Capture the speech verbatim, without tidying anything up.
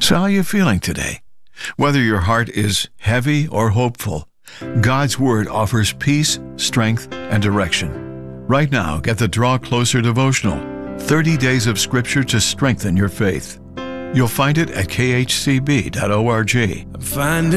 So how are you feeling today? Whether your heart is heavy or hopeful, God's Word offers peace, strength, and direction. Right now, get the Draw Closer devotional, thirty days of Scripture to strengthen your faith. You'll find it at k h c b dot org. Find